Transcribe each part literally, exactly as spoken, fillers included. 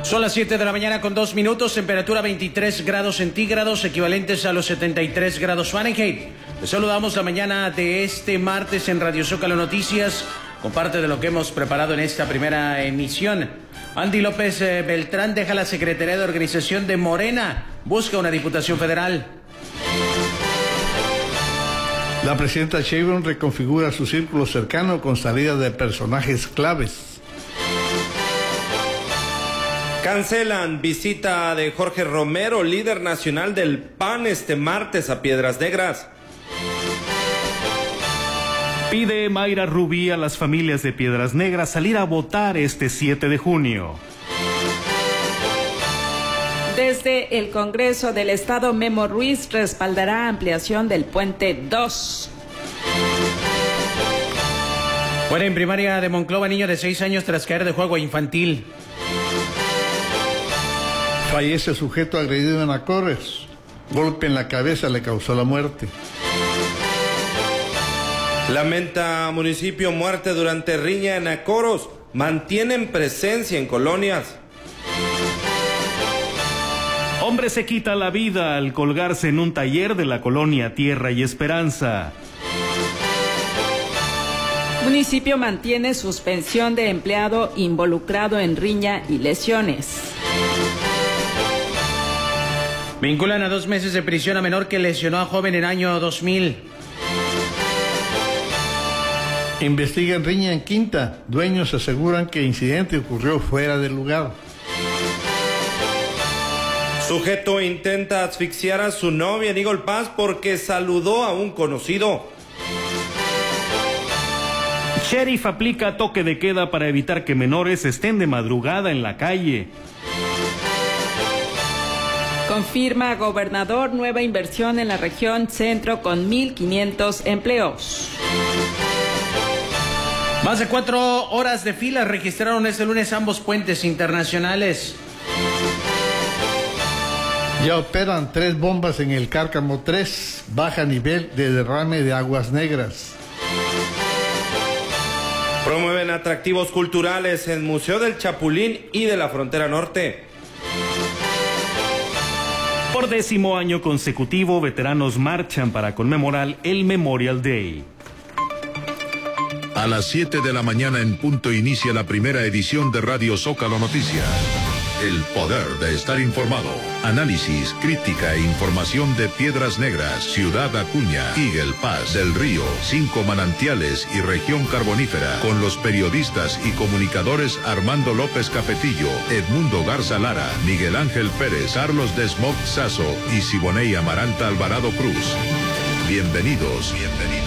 Son las siete de la mañana con dos minutos, temperatura veintitrés grados centígrados, equivalentes a los setenta y tres grados Fahrenheit. Les saludamos la mañana de este martes en Radio Zócalo Noticias, con parte de lo que hemos preparado en esta primera emisión. Andy López eh, Beltrán deja la Secretaría de Organización de Morena, busca una diputación federal. La presidenta Sheinbaum reconfigura su círculo cercano con salida de personajes claves. Cancelan visita de Jorge Romero, líder nacional del P A N, este martes a Piedras Negras. Pide Mayra Rubí a las familias de Piedras Negras salir a votar este siete de junio. Desde el Congreso del Estado, Memo Ruiz respaldará ampliación del Puente dos. Muere en primaria de Monclova niño de seis años tras caer de juego infantil. Fallece sujeto agredido en Acorres. Golpe en la cabeza le causó la muerte. Lamenta municipio muerte durante riña en Acoros. Mantienen presencia en colonias. Hombre se quita la vida al colgarse en un taller de la colonia Tierra y Esperanza. Municipio mantiene suspensión de empleado involucrado en riña y lesiones. Vinculan a dos meses de prisión a menor que lesionó a joven en año dos mil. Investigan riña en Quinta. Dueños aseguran que el incidente ocurrió fuera del lugar. Sujeto intenta asfixiar a su novia en Eagle Pass porque saludó a un conocido. Sheriff aplica toque de queda para evitar que menores estén de madrugada en la calle. Confirma gobernador nueva inversión en la región centro con mil quinientos empleos. Más de cuatro horas de fila registraron este lunes ambos puentes internacionales. Ya operan tres bombas en el Cárcamo tres, baja nivel de derrame de aguas negras. Promueven atractivos culturales en Museo del Chapulín y de la Frontera Norte. Por décimo año consecutivo, veteranos marchan para conmemorar el Memorial Day. A las siete de la mañana en punto inicia la primera edición de Radio Zócalo Noticias. El poder de estar informado. Análisis, crítica e información de Piedras Negras, Ciudad Acuña, Eagle Pass, Del Río, Cinco Manantiales y Región Carbonífera. Con los periodistas y comunicadores Armando López Capetillo, Edmundo Garza Lara, Miguel Ángel Pérez, Carlos Desmog Sazo y Siboney Amaranta Alvarado Cruz. Bienvenidos, bienvenidos.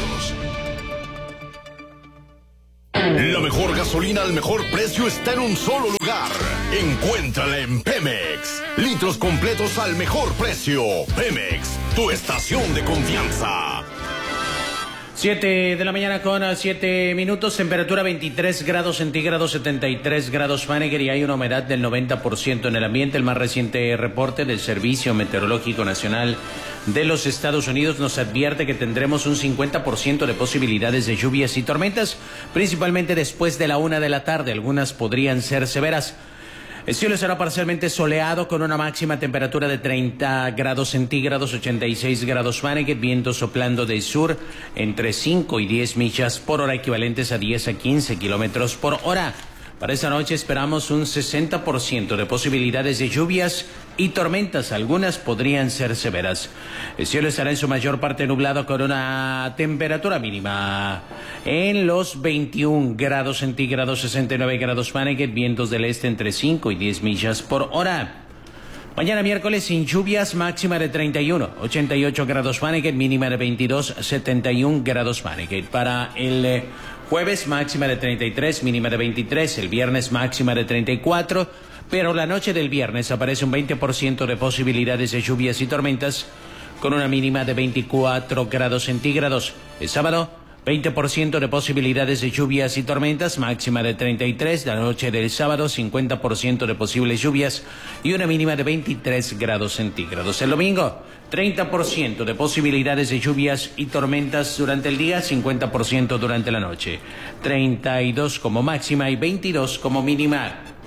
La mejor gasolina al mejor precio está en un solo lugar. Encuéntrala en Pemex. Litros completos al mejor precio. Pemex, tu estación de confianza. siete de la mañana con siete minutos, temperatura veintitrés grados centígrados, setenta y tres grados Fahrenheit y hay una humedad del noventa por ciento en el ambiente. El más reciente reporte del Servicio Meteorológico Nacional de los Estados Unidos nos advierte que tendremos un cincuenta por ciento de posibilidades de lluvias y tormentas, principalmente después de la una de la tarde. Algunas podrían ser severas. El cielo será parcialmente soleado con una máxima temperatura de treinta grados centígrados, ochenta y seis grados Fahrenheit, viento soplando del sur entre cinco y diez millas por hora, equivalentes a diez a quince kilómetros por hora. Para esta noche esperamos un sesenta por ciento de posibilidades de lluvias y tormentas, algunas podrían ser severas. El cielo estará en su mayor parte nublado con una temperatura mínima en los veintiún grados centígrados, sesenta y nueve grados Fahrenheit, vientos del este entre cinco y diez millas por hora. Mañana miércoles sin lluvias, máxima de treinta y uno, ochenta y ocho grados Fahrenheit, mínima de veintidós, setenta y un grados Fahrenheit. Para el eh, jueves, máxima de treinta y tres, mínima de veintitrés, el viernes máxima de treinta y cuatro, pero la noche del viernes aparece un veinte por ciento de posibilidades de lluvias y tormentas con una mínima de veinticuatro grados centígrados. El sábado, veinte por ciento de posibilidades de lluvias y tormentas, máxima de treinta y tres, la noche del sábado cincuenta por ciento de posibles lluvias y una mínima de veintitrés grados centígrados. El domingo, treinta por ciento de posibilidades de lluvias y tormentas durante el día, cincuenta por ciento durante la noche, treinta y dos como máxima y veintidós como mínima.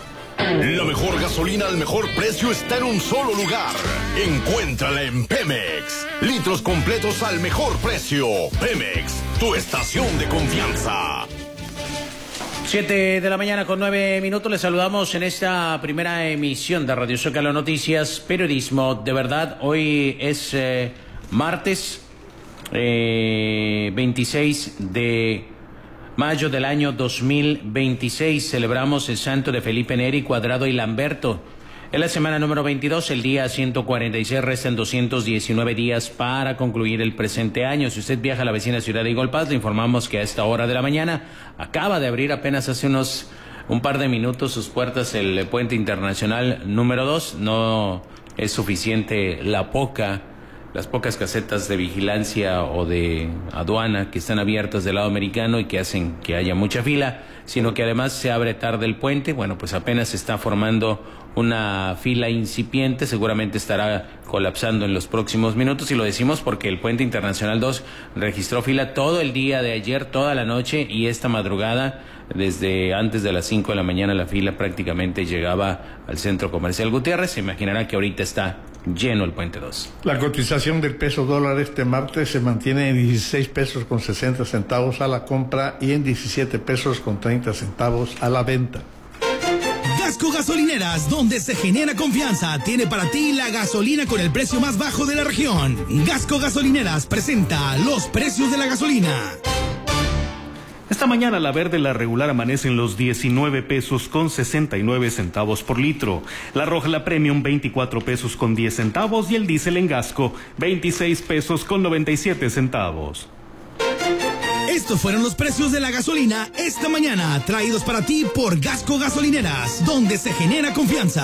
La mejor gasolina al mejor precio está en un solo lugar. Encuéntrala en Pemex. Litros completos al mejor precio. Pemex, tu estación de confianza. Siete de la mañana con nueve minutos. Les saludamos en esta primera emisión de Radio Zócalo Noticias, periodismo de verdad. Hoy es eh, martes eh, veintiséis de mayo del año dos mil veintiséis. Celebramos el santo de Felipe Neri, Cuadrado y Lamberto. En la semana número veintidós, el día ciento cuarenta y seis, restan doscientos diecinueve días para concluir el presente año. Si usted viaja a la vecina ciudad de Eagle Pass, le informamos que a esta hora de la mañana acaba de abrir apenas hace unos un par de minutos sus puertas el puente internacional número dos. No es suficiente la poca, las pocas casetas de vigilancia o de aduana que están abiertas del lado americano y que hacen que haya mucha fila, sino que además se abre tarde el puente. Bueno, pues apenas se está formando una fila incipiente, seguramente estará colapsando en los próximos minutos, y lo decimos porque el Puente Internacional dos registró fila todo el día de ayer, toda la noche, y esta madrugada, desde antes de las cinco de la mañana, la fila prácticamente llegaba al Centro Comercial Gutiérrez. Se imaginará que ahorita está lleno el Puente dos. La cotización del peso dólar este martes se mantiene en dieciséis pesos con sesenta centavos a la compra y en diecisiete pesos con treinta centavos a la venta. Gasco Gasolineras, donde se genera confianza, tiene para ti la gasolina con el precio más bajo de la región. Gasco Gasolineras presenta los precios de la gasolina. Esta mañana la verde y la regular amanecen los diecinueve pesos con sesenta y nueve centavos por litro. La roja y la premium veinticuatro pesos con diez centavos y el diésel en Gasco veintiséis pesos con noventa y siete centavos. Estos fueron los precios de la gasolina esta mañana, traídos para ti por Gasco Gasolineras, donde se genera confianza.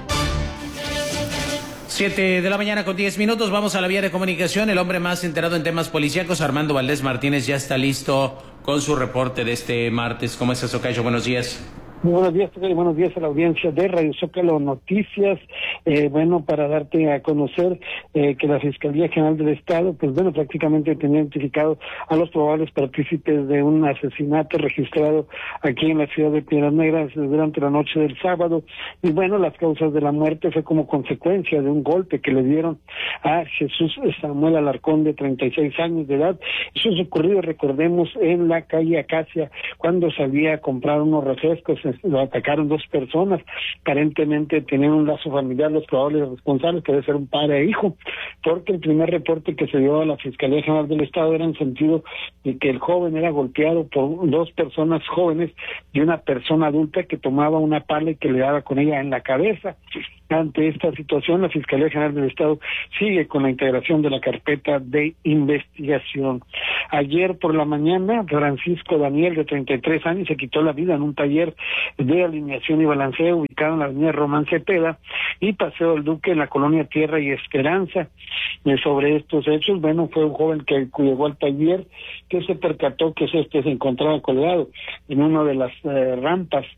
Siete de la mañana con diez minutos, vamos a la vía de comunicación. El hombre más enterado en temas policíacos, Armando Valdés Martínez, ya está listo con su reporte de este martes. ¿Cómo estás, Ocayo? Buenos días. Muy buenos días, y buenos días a la audiencia de Radio Zócalo Noticias. Eh, bueno, para darte a conocer eh, que la Fiscalía General del Estado, pues bueno, prácticamente tenía identificado a los probables partícipes de un asesinato registrado aquí en la ciudad de Piedras Negras durante la noche del sábado. Y bueno, las causas de la muerte fue como consecuencia de un golpe que le dieron a Jesús Samuel Alarcón, de treinta y seis años de edad. Eso es ocurrido, recordemos, en la calle Acacia, cuando salía a comprar unos refrescos. Lo atacaron dos personas, aparentemente tenían un lazo familiar los probables responsables, que debe ser un padre e hijo, porque el primer reporte que se dio a la Fiscalía General del Estado era en sentido de que el joven era golpeado por dos personas jóvenes y una persona adulta que tomaba una pala y que le daba con ella en la cabeza. Ante esta situación, la Fiscalía General del Estado sigue con la integración de la carpeta de investigación. Ayer por la mañana, Francisco Daniel, de treinta y tres años, se quitó la vida en un taller de alineación y balanceo ubicado en la avenida Román Cepeda y Paseo del Duque, en la colonia Tierra y Esperanza. Eh, sobre estos hechos, bueno, fue un joven que llegó al taller, que se percató que este se encontraba colgado en una de las eh, rampas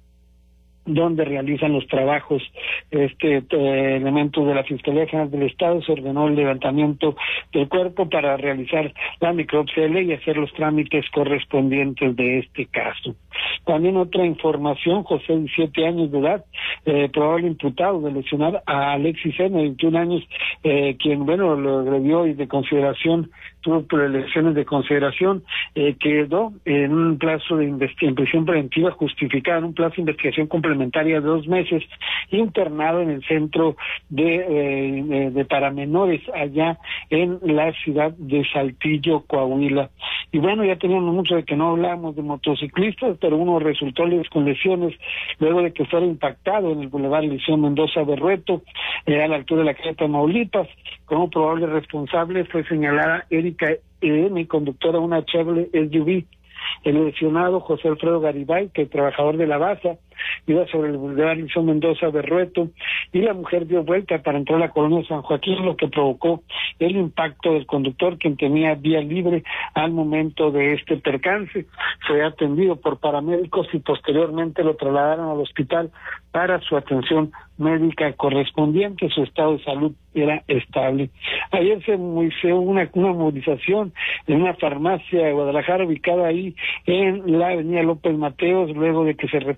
donde realizan los trabajos este eh, elementos de la Fiscalía General del Estado. Se ordenó el levantamiento del cuerpo para realizar la necropsia y hacer los trámites correspondientes de este caso. También otra información: José, de diecisiete años de edad, eh, probable imputado de lesionar a Alexis N., de veintiún años, eh, quien, bueno, lo agredió y de consideración, tuvo lesiones de consideración, eh, quedó en un plazo de investigación, en prisión preventiva justificada, en un plazo de investigación complementaria de dos meses, internado en el centro de, eh, de para menores allá en la ciudad de Saltillo, Coahuila. Y bueno, ya teníamos mucho de que no hablábamos de motociclistas, pero uno resultó con lesiones luego de que fuera impactado en el Boulevard Liceo Mendoza Berrueto, eh, a la altura de la calle Tamaulipas. Como probable responsable fue señalada Erika E., conductora de una Chevrolet S U V. El lesionado, José Alfredo Garibay, que es trabajador de la Baza, iba sobre el Boulevard Liceo Mendoza Berrueto, y la mujer dio vuelta para entrar a la colonia San Joaquín, lo que provocó el impacto del conductor, quien tenía vía libre al momento de este percance. Fue atendido por paramédicos y posteriormente lo trasladaron al hospital para su atención médica correspondiente. Su estado de salud era estable. Ayer se hizo una, una movilización en una farmacia de Guadalajara ubicada ahí en la avenida López Mateos, luego de que se reportara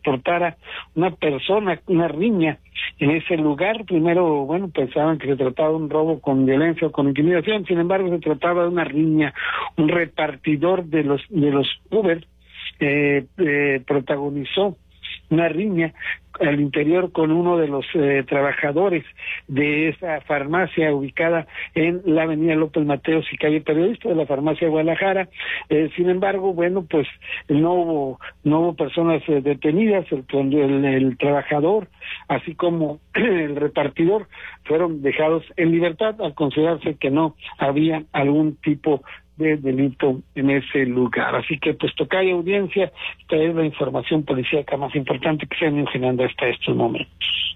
altercada, una persona, una riña en ese lugar. Primero, bueno, pensaban que se trataba de un robo con violencia o con intimidación, sin embargo se trataba de una riña. Un repartidor de los de los Uber eh, eh, protagonizó una riña al interior con uno de los eh, trabajadores de esa farmacia ubicada en la avenida López Mateos y calle Periodista de la farmacia de Guadalajara. Eh, sin embargo, bueno, pues no hubo no hubo personas eh, detenidas. El, el, el trabajador, así como el repartidor, fueron dejados en libertad al considerarse que no había algún tipo de delito en ese lugar. Así que, pues, tocayo audiencia, esta es la información policíaca más importante que se han ido generando hasta estos momentos.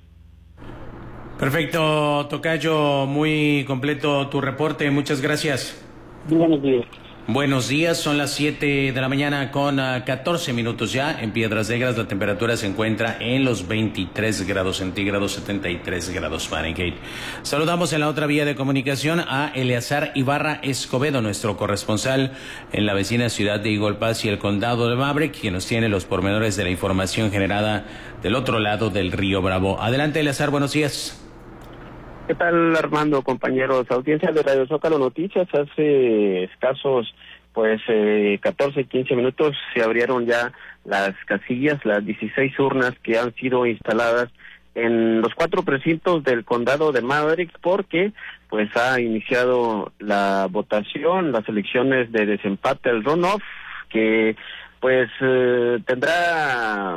Perfecto, tocayo, muy completo tu reporte, muchas gracias. Buenos días. Buenos días, son las siete de la mañana con uh, catorce minutos ya. En Piedras Negras la temperatura se encuentra en los veintitrés grados centígrados, setenta y tres grados Fahrenheit. Saludamos en la otra vía de comunicación a Eleazar Ibarra Escobedo, nuestro corresponsal en la vecina ciudad de Eagle Pass y el condado de Maverick, quien nos tiene los pormenores de la información generada del otro lado del río Bravo. Adelante, Eleazar, buenos días. ¿Qué tal, Armando, compañeros? Audiencia de Radio Zócalo Noticias, hace escasos, pues, eh, catorce, quince minutos se abrieron ya las casillas, las dieciséis urnas que han sido instaladas en los cuatro precintos del condado de Maverick, porque, pues, ha iniciado la votación, las elecciones de desempate, el runoff, que, pues, eh, tendrá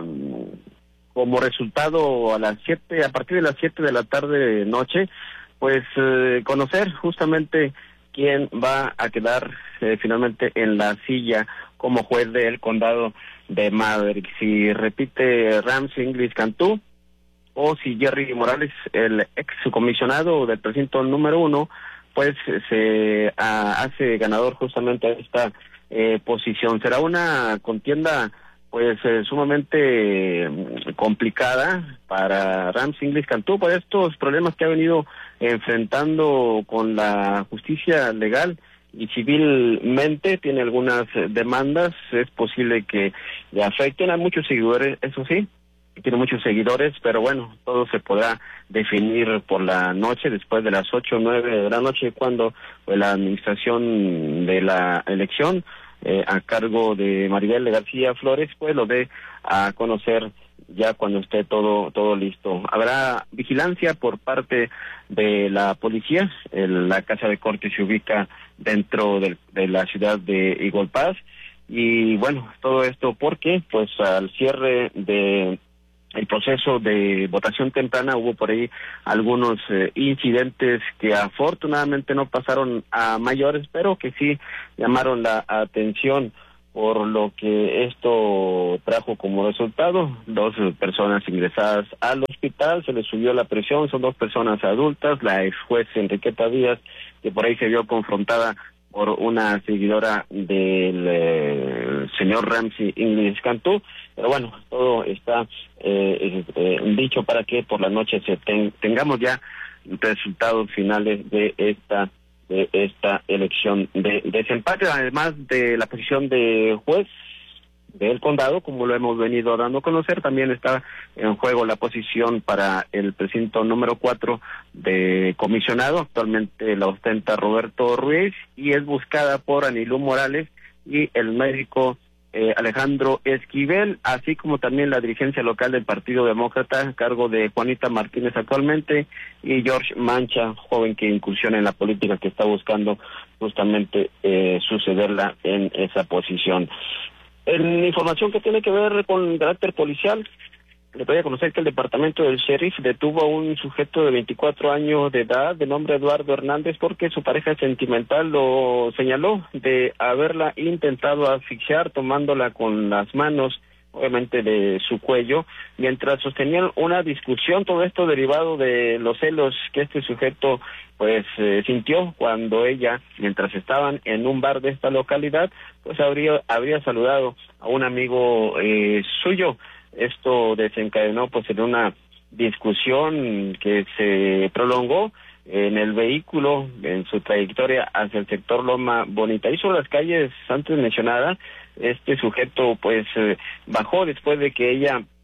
como resultado a las siete, a partir de las siete de la tarde noche, pues eh, conocer justamente quién va a quedar eh, finalmente en la silla como juez del condado de Maverick. Si repite Ramsey Inglis Cantú o si Jerry Morales, el ex comisionado del precinto número uno, pues se a, hace ganador justamente a esta eh, posición. Será una contienda pues eh, sumamente eh, complicada para Ramsey Inglis Cantú por estos problemas que ha venido enfrentando con la justicia legal y civilmente. Tiene algunas demandas, es posible que le afecten a muchos seguidores, eso sí, tiene muchos seguidores, pero bueno, todo se podrá definir por la noche, después de las ocho o nueve de la noche, cuando pues, la administración de la elección Eh, a cargo de Maribel García Flores, pues lo dé a conocer ya cuando esté todo todo listo. Habrá vigilancia por parte de la policía. El, la casa de corte se ubica dentro del, de la ciudad de Eagle Pass y bueno, todo esto porque pues al cierre de el proceso de votación temprana hubo por ahí algunos eh, incidentes que afortunadamente no pasaron a mayores, pero que sí llamaron la atención por lo que esto trajo como resultado. Dos personas ingresadas al hospital, se les subió la presión, son dos personas adultas, la ex juez Enriqueta Díaz, que por ahí se vio confrontada por una seguidora del eh, señor Ramsey Inglis Cantú, pero bueno, todo está eh, eh, dicho para que por la noche se ten, tengamos ya resultados finales de esta de esta elección de, de desempate, además de la posición de juez del condado, como lo hemos venido dando a conocer. También está en juego la posición para el precinto número cuatro de comisionado. Actualmente la ostenta Roberto Ruiz y es buscada por Anilú Morales y el médico eh, Alejandro Esquivel, así como también la dirigencia local del Partido Demócrata a cargo de Juanita Martínez actualmente y George Mancha, joven que incursiona en la política, que está buscando justamente eh, sucederla en esa posición. En información que tiene que ver con carácter policial, le voy a conocer que el departamento del sheriff detuvo a un sujeto de veinticuatro años de edad, de nombre Eduardo Hernández, porque su pareja sentimental lo señaló de haberla intentado asfixiar tomándola con las manos, obviamente de su cuello, mientras sostenían una discusión. Todo esto derivado de los celos que este sujeto pues eh, sintió cuando ella, mientras estaban en un bar de esta localidad, pues habría habría saludado a un amigo eh, suyo. Esto desencadenó pues en una discusión que se prolongó en el vehículo en su trayectoria hacia el sector Loma Bonita. Y sobre las calles antes mencionadas, este sujeto pues eh, bajó después de que ella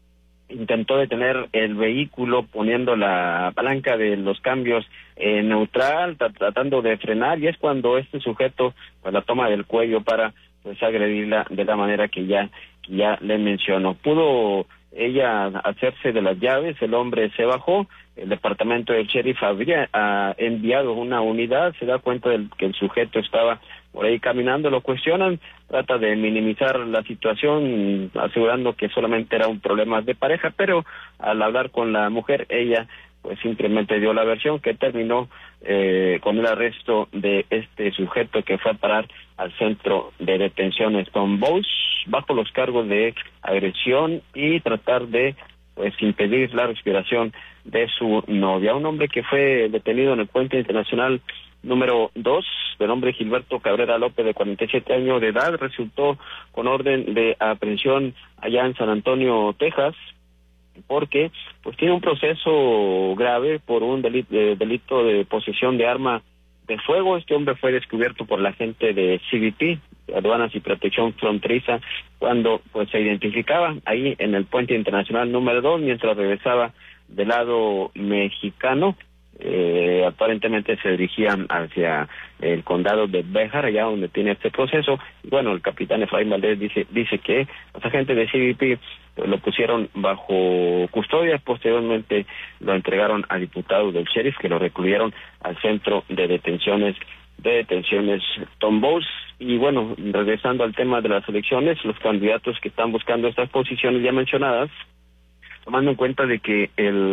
intentó detener el vehículo poniendo la palanca de los cambios en neutral, tra- tratando de frenar, y es cuando este sujeto pues la toma del cuello para pues agredirla de la manera que ya, que ya le menciono. Pudo ella hacerse de las llaves, el hombre se bajó, el departamento del sheriff habría ah, enviado una unidad, se da cuenta de que el sujeto estaba por ahí caminando, lo cuestionan, trata de minimizar la situación, asegurando que solamente era un problema de pareja, pero al hablar con la mujer, ella pues simplemente dio la versión que terminó eh, con el arresto de este sujeto que fue a parar al centro de detenciones Tom Bowles bajo los cargos de agresión y tratar de pues impedir la respiración de su novia. Un hombre que fue detenido en el puente internacional número dos, de nombre Gilberto Cabrera López, de cuarenta y siete años de edad, resultó con orden de aprehensión allá en San Antonio, Texas, porque pues tiene un proceso grave por un delito, de, delito de posesión de arma de fuego. Este hombre fue descubierto por la gente de C B P, Aduanas y Protección Fronteriza, cuando pues se identificaba ahí en el puente internacional número dos mientras regresaba del lado mexicano. Eh, aparentemente se dirigían hacia el condado de Béjar, allá donde tiene este proceso. Y bueno, el capitán Efraín Valdés dice dice que los agentes de C B P pues, lo pusieron bajo custodia, posteriormente lo entregaron a diputados del sheriff, que lo recluyeron al centro de detenciones de detenciones Tom Bowles. Y bueno, regresando al tema de las elecciones, los candidatos que están buscando estas posiciones ya mencionadas, tomando en cuenta de que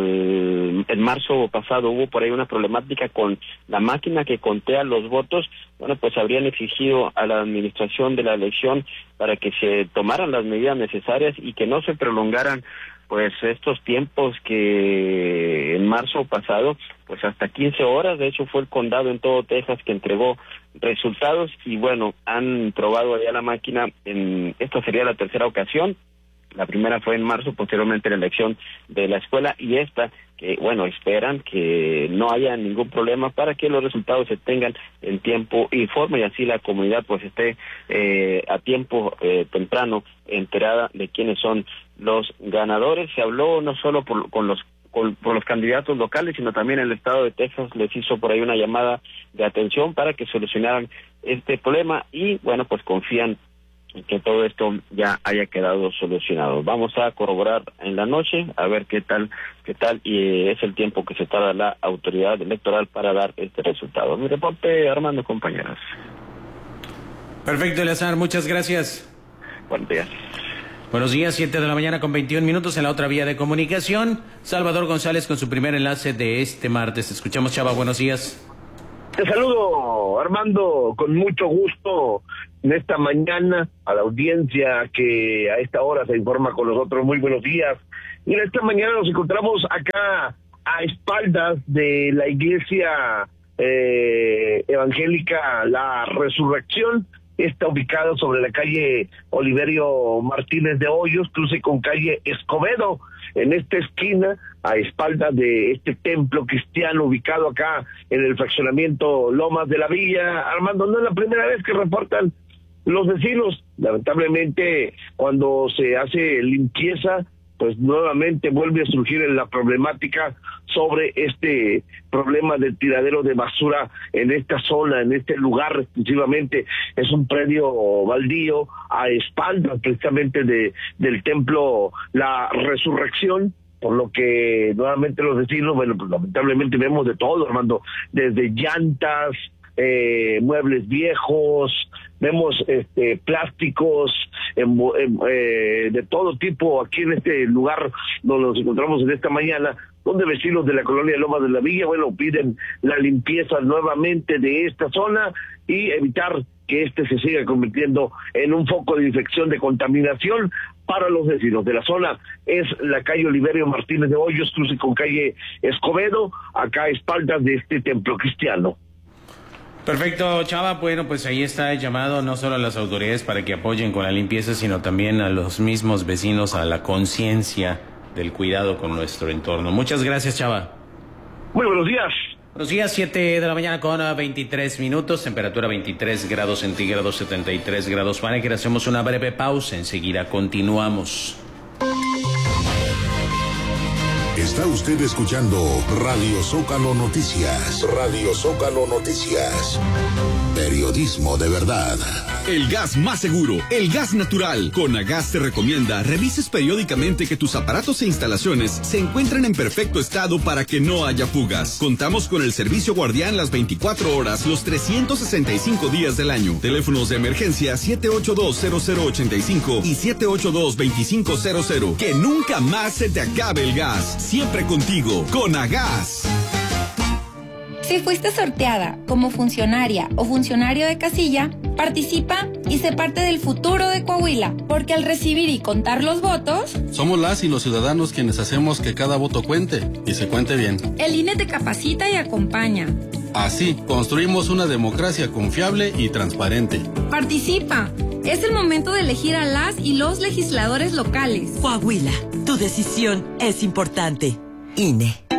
el, el marzo pasado hubo por ahí una problemática con la máquina que contea los votos, bueno, pues habrían exigido a la administración de la elección para que se tomaran las medidas necesarias y que no se prolongaran pues estos tiempos que en marzo pasado, pues hasta quince horas, de hecho fue el condado en todo Texas que entregó resultados y bueno, han probado allá la máquina, en esta sería la tercera ocasión. La primera fue en marzo, posteriormente la elección de la escuela, y esta, que bueno, esperan que no haya ningún problema para que los resultados se tengan en tiempo y forma, y así la comunidad pues esté eh, a tiempo eh, temprano enterada de quiénes son los ganadores. Se habló no solo por, con los con, por los candidatos locales, sino también el estado de Texas les hizo por ahí una llamada de atención para que solucionaran este problema, y bueno, pues confían que todo esto ya haya quedado solucionado. Vamos a corroborar en la noche a ver qué tal, qué tal y es el tiempo que se tarda la autoridad electoral para dar este resultado. Mi reporte, Armando, compañeras. Perfecto, Eleazar, muchas gracias. Buenos días. Buenos días, siete de la mañana con veintiún minutos en la otra vía de comunicación. Salvador González con su primer enlace de este martes. Escuchamos, Chava, buenos días. Te saludo, Armando, con mucho gusto en esta mañana a la audiencia que a esta hora se informa con nosotros. Muy buenos días. Y en esta mañana nos encontramos acá a espaldas de la iglesia eh, evangélica La Resurrección. Está ubicado sobre la calle Oliverio Martínez de Hoyos, cruce con calle Escobedo, en esta esquina, a espaldas de este templo cristiano ubicado acá en el fraccionamiento Lomas de la Villa. Armando, no es la primera vez que reportan los vecinos. Lamentablemente, cuando se hace limpieza, pues nuevamente vuelve a surgir la problemática sobre este problema del tiradero de basura en esta zona, en este lugar exclusivamente. Es un predio baldío a espaldas precisamente de del templo La Resurrección, por lo que nuevamente los vecinos, bueno, pues lamentablemente vemos de todo, Armando, desde llantas, eh, muebles viejos, vemos este plásticos en, en, eh, de todo tipo aquí en este lugar donde nos encontramos en esta mañana, donde vecinos de la colonia Lomas de la Villa, bueno, piden la limpieza nuevamente de esta zona y evitar que este se siga convirtiendo en un foco de infección, de contaminación para los vecinos de la zona. Es la calle Oliverio Martínez de Hoyos, cruce con calle Escobedo, acá a espaldas de este templo cristiano. Perfecto, Chava. Bueno, pues ahí está el llamado no solo a las autoridades para que apoyen con la limpieza, sino también a los mismos vecinos a la conciencia del cuidado con nuestro entorno. Muchas gracias, Chava. Muy buenos días. Buenos días, siete de la mañana con veintitrés minutos, temperatura veintitrés grados centígrados, setenta y tres grados Fahrenheit. Hacemos una breve pausa, enseguida continuamos. Está usted escuchando Radio Zócalo Noticias. Radio Zócalo Noticias. Periodismo de verdad. El gas más seguro, el gas natural. Conagas te recomienda revises periódicamente que tus aparatos e instalaciones se encuentren en perfecto estado para que no haya fugas. Contamos con el servicio guardián las veinticuatro horas, los trescientos sesenta y cinco días del año. Teléfonos de emergencia siete ocho dos cero cero ocho cinco y siete ocho dos dos cinco cero cero. Que nunca más se te acabe el gas. Siempre contigo, Conagas. Si fuiste sorteada como funcionaria o funcionario de casilla, participa y sé parte del futuro de Coahuila, porque al recibir y contar los votos, somos las y los ciudadanos quienes hacemos que cada voto cuente y se cuente bien. El I N E te capacita y acompaña. Así, construimos una democracia confiable y transparente. Participa. Es el momento de elegir a las y los legisladores locales. Coahuila, tu decisión es importante. I N E.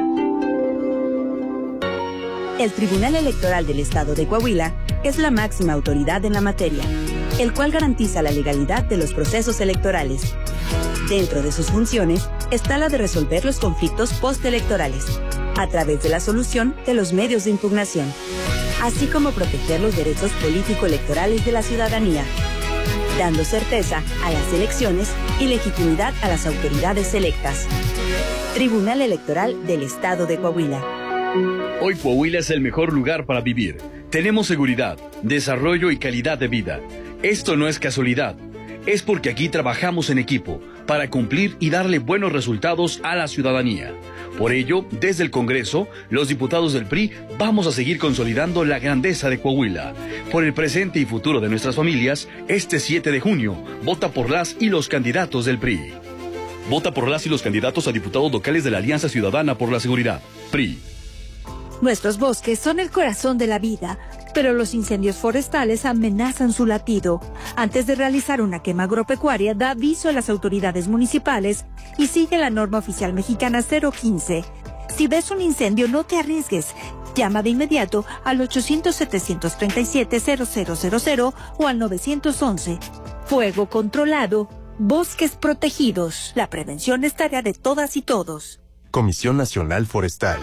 El Tribunal Electoral del Estado de Coahuila es la máxima autoridad en la materia, el cual garantiza la legalidad de los procesos electorales. Dentro de sus funciones está la de resolver los conflictos postelectorales, a través de la solución de los medios de impugnación, así como proteger los derechos político-electorales de la ciudadanía, dando certeza a las elecciones y legitimidad a las autoridades electas. Tribunal Electoral del Estado de Coahuila. Hoy Coahuila es el mejor lugar para vivir. Tenemos seguridad, desarrollo y calidad de vida. Esto no es casualidad. Es porque aquí trabajamos en equipo para cumplir y darle buenos resultados a la ciudadanía. Por ello, desde el Congreso, los diputados del P R I vamos a seguir consolidando la grandeza de Coahuila. Por el presente y futuro de nuestras familias, este siete de junio, vota por las y los candidatos del P R I. Vota por las y los candidatos a diputados locales de la Alianza Ciudadana por la Seguridad, P R I. Nuestros bosques son el corazón de la vida, pero los incendios forestales amenazan su latido. Antes de realizar una quema agropecuaria, da aviso a las autoridades municipales y sigue la norma oficial mexicana cero quince. Si ves un incendio, no te arriesgues. Llama de inmediato al ochocientos, setecientos treinta y siete, cero cero cero cero o al novecientos once. Fuego controlado, bosques protegidos. La prevención es tarea de todas y todos. Comisión Nacional Forestal.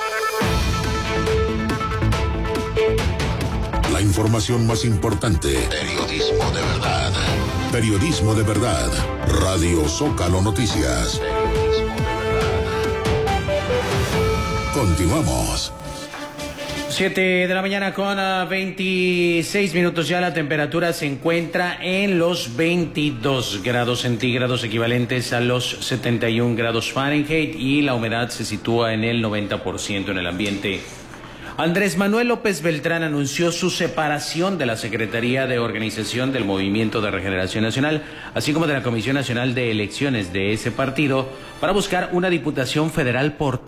La información más importante. Periodismo de verdad. Periodismo de verdad. Radio Zócalo Noticias. Continuamos. siete de la mañana con veintiséis minutos ya. La temperatura se encuentra en los veintidós grados centígrados, equivalentes a los setenta y un grados Fahrenheit, y la humedad se sitúa en el noventa por ciento en el ambiente. Andrés Manuel López Beltrán anunció su separación de la Secretaría de Organización del Movimiento de Regeneración Nacional, así como de la Comisión Nacional de Elecciones de ese partido, para buscar una diputación federal por